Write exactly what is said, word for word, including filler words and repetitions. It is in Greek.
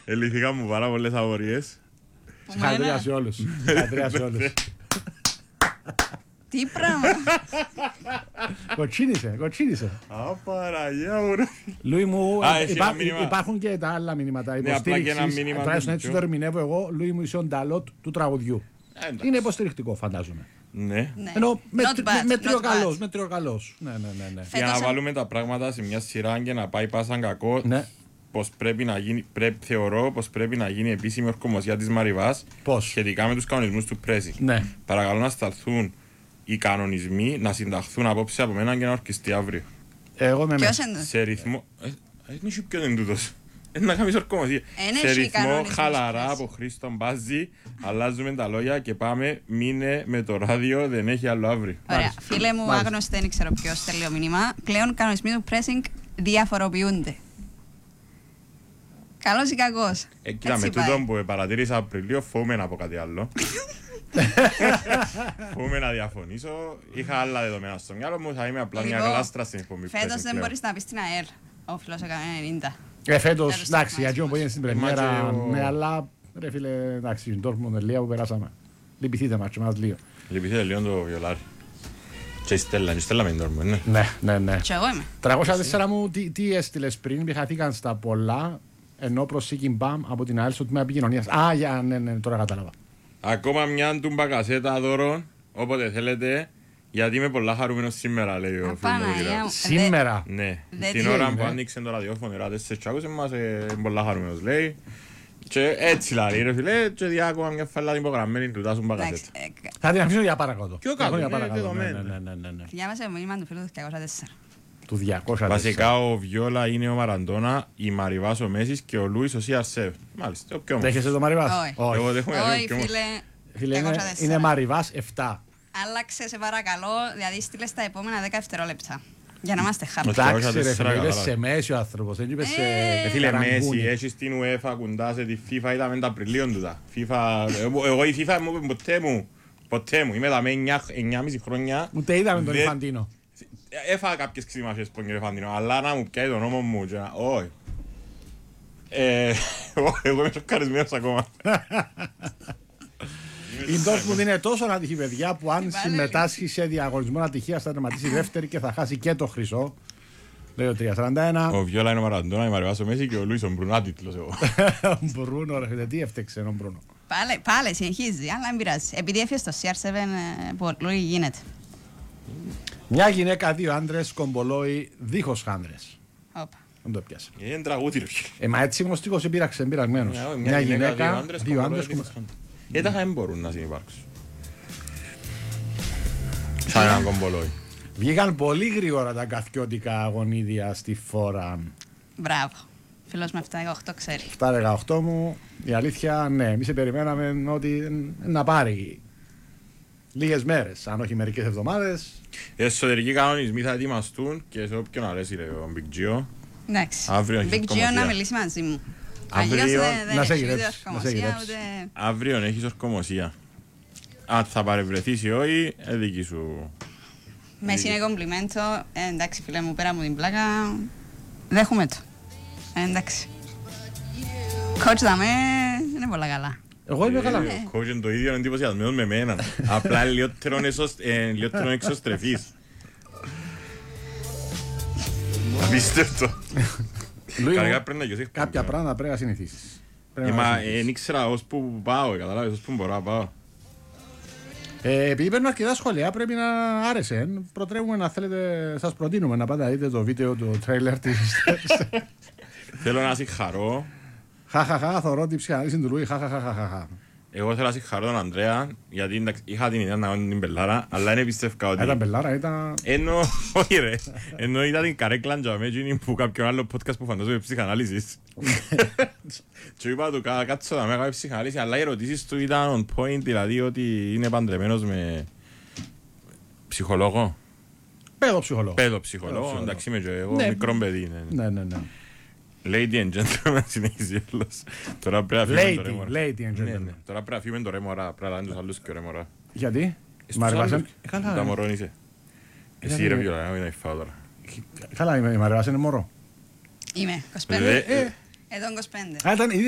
Ελυθήκαν μου πάρα πολλές απορίες. Συγχαρητήρια σε όλους. Συγχαρητήρια σε όλους. Τι πράγμα. Κοτσίνησε, κοτσίνησε. Α, Παραγιά μου ρε. Λούι μου, Α, έχει υπά- ένα μήνυμα. υπάρχουν και τα άλλα μηνύματα Ναι, απλά και ένα υποστήριξης. μήνυμα Τουλάχιστον έτσι το τέτοιο. ερμηνεύω εγώ. Λούι μου είσαι ο νταλότ του τραγουδιού. Ε, εντάξει. Είναι υποστηρικτικό, φαντάζομαι. Ναι. Ναι. Ενώ με, Not bad, με not τριοκαλός, bad. με τριοκαλός. Ναι, ναι, ναι. ναι. Φε- Για να Φέτος- βάλουμε τα πράγματα σε μια σειρά και να πάει πάσαν κακό, Ναι. πως πρέπει να γίνει, πρέπει, θεωρώ πως πρέπει να γίνει επίσημη ορκομοσία της Μαριβάς Πώς? σχετικά με τους κανονισμούς του pressing. Ναι. Παρακαλώ να σταθούν οι κανονισμοί να συνταχθούν απόψε από μένα και να ορκιστεί αύριο. Εγώ με Ποιος μέσα. είναι? Σε ρυθμό. Ε, ε, δεν έχει ποιον είναι τούτος. Ε, να κάνεις ορκομοσία. Εν Σε έχει ρυθμό κανονισμούς χαλαρά pressing. από Χρήστον Μπάζη, αλλάζουμε τα λόγια και πάμε. Μείνε με το ράδιο, δεν έχει άλλο αύριο. Ωραία. Μάλιστα. Φίλε μου, Μάλιστα. άγνωστο, δεν ξέρω ποιο στέλνει το μήνυμα. Πλέον κανονισμοί του pressing διαφοροποιούνται. Καλός ή κακός. Ε, κοίτα, Έτσι με πάει. τούτο που παρατήρησα Απριλίο, φοβούμαι να πω κάτι άλλο. Φοβούμαι να διαφωνήσω. Είχα άλλα δεδομένα στο μυαλό μου, θα είμαι απλά μια Λοιπόν, γλάστρα στην εκπομπή. Φέτος pressing δεν πλέον. μπορείς να πεις την ΑΕΛ. Ο φίλος έκανε ενενήντα. Ε, φέτος, Τέλος, εντάξει, το για εκείνο που είναι στην πρεμιέρα, Μα και ο- ναι, αλλά ρε φίλε, εντάξει, η Dortmund τελεία που περάσαμε. Λυπηθείτε μας και μας λίγο. Λυπηθείτε λίγο το βιολάρι. Και η Στέλλα, η Στέλλα με την Dortmund, ναι. Ναι, ναι, ναι. Και εγώ είμαι. τριακόσια τέσσερα μου, τι, τι έστειλες πριν, πιχαθήκαν στα πολλά, ενώ προσήκει μπαμ από την ΑΕΛ στο τμήμα επικοινωνίας. Α, για, ναι, ναι, τώρα κατάλαβα. Ακόμα μια τούμπα κασέτα δώρων, όποτε θέλετε, γιατί είμαι πολλά χαρούμενος σήμερα, λέει ο φίλος μου. Απαναγία κύριος. μου. Σήμερα. Ναι, Δεν την τι ώρα είναι. που άνοιξε το ραδιόφωνο, η ώρα τέσσερις και άκουσε μας, ε, είμαι πολλά χαρούμενος, λέει. Και έτσι λέει, ρε φίλε, και διά ακόμα μια φαλά την υπογραμμένη του τάσου Εντάξει, μπακασέτα. ε, Θα την αφήσω για παρακάτω. Πιο κάτω, Εγώ για ναι, παρακάτω. Ναι, δεδομένο. ναι, ναι, ναι, ναι. διάβασε το μήνυμα του φίλου του διακόσια τέσσερα. Του διακόσια τέσσερα. Βασικά ο Βιόλα είναι ο Μαραντόνα, η Μαριβάς ο Μέσης και ο Λούις ο σι αρ σεβεν. Μάλιστα, ο πιο όμως. Δέχεσαι το Μαριβάς? Όχι. Εγώ δέχομαι Όχι, ο πιο όμως. φίλε. Φίλε, είναι, διακόσια τέσσερα. είναι Μαριβάς επτά. Άλλαξε, σε παρακαλώ, δηλαδή στείλε στα επόμενα δέκα δευτερόλεπτα. Για να είμαστε χάρτες. Όχι. Εντάξει ρε διακόσια τέσσερα, φίλε, είπες καλά. σε μέση ο άνθρωπος, δεν είπες σε Ε, Ε, φίλε, καραγκούνι. Μέση, έχεις την UEFA κοντά σε τη FIFA, είδαμε τα Απριλίων του τα. FIFA, εγώ- εγώ η FIFA μου είπε ποτέ μου, ποτέ μου, είμαι εδώ με εννιά εννιά και μισή χρόνια. Ούτε είδαμε τον Δεν- Ιφαντίνο. Έφαγα κάποιες ξυμασίες που είναι Φαντίνο, αλλά να μου πιάει τον νόμο μου και να... Όχι. Ε, εγώ- Εγώ είμαι σοκαρισμένος ακόμα. Η Dortmund είναι τόσο άτυχη παιδιά που αν Τι πάλι. συμμετάσχει σε διαγωνισμό ατυχίας θα τερματίσει δεύτερη και θα χάσει και το χρυσό. Λέει ο τρία σαράντα ένα. Ο Βιόλα είναι ο Μαραντόνα, η Μαριβάς ο Μέση και ο Λούις ο Μπρουνά τίτλος εγώ. Μπρούνο ρε φίλε, τι έφτεξε ο Μπρούνο. Πάλι, πάλι συνεχίζει, αλλά δεν πειράζει. Επειδή έφυγε στο σι αρ σεβεν ε, που ολόι γίνεται. Μια γυναίκα, δύο άντρες, κομπολόι, δίχως χάνδρες. Όπα. Δεν το πιάσε. Είναι τραγούδι ρε φίλε. Ε, μα έτσι γνωστικός εμπειράξε, εμπειραγμένος. Ε, Μια γυναίκα, δύο άντρες. κομπολόι, Ε, τα δεν μπορούν να συνυπάρξουν. Σαν έναν κομπολόι. Βγήκαν πολύ γρήγορα τα καθιώτικα αγωνίδια στη φόρα. Μπράβο. Φίλος με επτά δεκαοκτώ ξέρει. επτά δεκαοκτώ μου, η αλήθεια, ναι, εμείς περιμέναμε ότι να πάρει λίγες μέρες, αν όχι μερικές εβδομάδες. Οι εσωτερικοί κανονισμοί θα ετοιμαστούν και σε όποιον αρέσει λέει ο Big Gio. Εντάξει. Αύριο έχει Big Gio ορκομοσία. να μιλήσει μαζί μου. Αύριο Αλλιώς δεν- δεν να σε έχει ούτε γυρέψει, να σε ορκομοσία, γυρέψει. ούτε- Αύριο έχεις ορκομοσία. Αν θα παρευρεθείς ή όχι, ε, δική σου. Με είναι κομπλιμέντο. Ε, εντάξει, φίλε μου, πέρα μου την πλάκα. Δέχομαι το. Ε, εντάξει. Coach δαμέ, είναι πολλά καλά. Εγώ είμαι καλά. Ο coach είναι το ίδιο εντυπωσιασμένος με εμένα. Απλά λιότερον εσως- ε, λιότερον εξωστρεφής. Απίστευτο. Λουί μου, Καρικά πρέπει να γιώσεις. κάποια πράγματα πρέπει να συνηθίσεις. Πρέπει Ε, να Μα συνηθίσεις. δεν ήξερα ως που πάω, καταλάβεις, ως που μπορώ να πάω. Ε, επειδή παίρνω αρκετά σχόλια, πρέπει να άρεσε. Προτρέπουμε να θέλετε, σας προτείνουμε να πάτε να δείτε το βίντεο του τρέιλερ της. Θέλω να συγχαρώ. Χαχαχα, θωρώ την ψυχανάλυση του Λουί. Χαχαχαχαχα. Εγώ θέλω να συγχαρώ τον Ανδρέα, γιατί εντάξει, είχα την ιδέα να κάνω την πελάρα, αλλά δεν πιστεύω ότι... Ήταν πελάρα, ήταν. Ενώ, όχι ρε, ενώ ήταν την καρέκλα για μένα που κάποιον άλλο podcast που φαντάζομαι ψυχανάλυσης. Και είπα του «Κα- κάτσω να με κάνει ψυχανάλυση», αλλά οι ερωτήσεις του ήταν on point, δηλαδή ότι είναι παντρεμένος με ψυχολόγο, Παιδό ψυχολόγο. παιδό ψυχολόγο, ψυχολόγο. εντάξει είμαι και εγώ, Ναι. μικρό παιδί. ναι. Ναι, ναι, ναι. Lady and gentlemen, συνεχίζει όλος. Τώρα πρέπει να φύγουμε το Lady, ρέμορα. lady and Ναι, gentlemen. ναι. Τώρα πρέπει να φύγουμε το ρέμορα, πρέπει να λένε τους άλλους και ο ρέμορα. Γιατί? Στους Μ' αρεβάσαν. άλλους. Καλά, Τα ε. μωρόν είσαι. Εσύ Ήταν- ρε βιολά, μην φάω τώρα. Καλά, η μ' αρεβάσαν είναι μωρό. Είμαι είκοσι Ε, πέντε. ε, Εδώ είκοσι πέντε. Α, ήταν